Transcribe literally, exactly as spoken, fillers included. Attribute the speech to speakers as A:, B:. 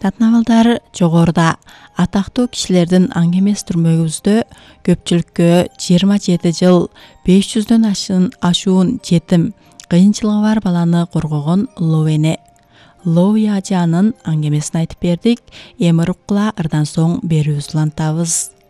A: Татнавалдар жогоруда атактуу кишилердин аңгемес түрмөгүбүздө көпчүлүккө жыйырма жети жыл беш жүздөн ашын ашуун жетим кыйынчылыгы бар баланы коргогон Ловене Лоуи ажанын аңгемесин айтып бердик. Эми руккула ырдан соң берүүбүздү улантабыз.